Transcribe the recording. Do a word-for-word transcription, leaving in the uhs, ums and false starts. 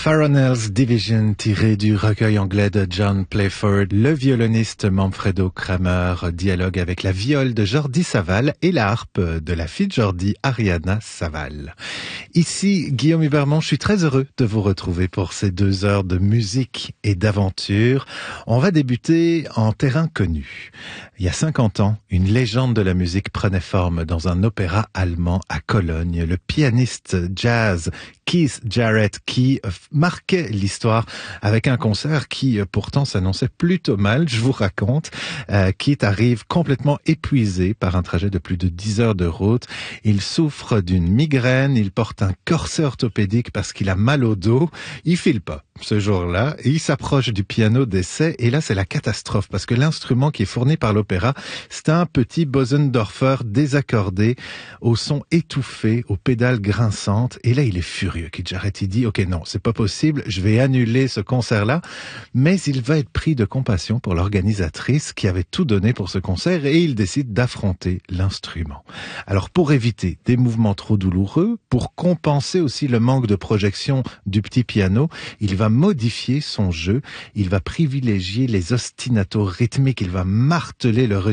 Faronel's Division, tiré du recueil anglais de John Playford. Le violoniste Manfredo Kramer dialogue avec la viole de Jordi Savall et la harpe de la fille de Jordi, Ariana Savall. Ici, Guillaume Hubermont, je suis très heureux de vous retrouver pour ces deux heures de musique et d'aventure. On va débuter en terrain connu. Il y a cinquante ans, une légende de la musique prenait forme dans un opéra allemand à Cologne. Le pianiste jazz Keith Jarrett qui marquait l'histoire avec un concert qui pourtant s'annonçait plutôt mal, je vous raconte. Euh, Keith arrive complètement épuisé par un trajet de plus de dix heures de route. Il souffre d'une migraine, il porte un corset orthopédique parce qu'il a mal au dos. Il file pas ce jour-là, et il s'approche du piano d'essai, et là c'est la catastrophe, parce que l'instrument qui est fourni par l'opéra, c'est un petit Bosendorfer désaccordé, au son étouffé, aux pédales grinçantes, et là il est furieux, Keith Jarrett, il dit, ok non, c'est pas possible, je vais annuler ce concert-là, mais il va être pris de compassion pour l'organisatrice qui avait tout donné pour ce concert, et il décide d'affronter l'instrument. Alors pour éviter des mouvements trop douloureux, pour compenser aussi le manque de projection du petit piano, il va modifier son jeu, il va privilégier les ostinatos rythmiques, il va marteler le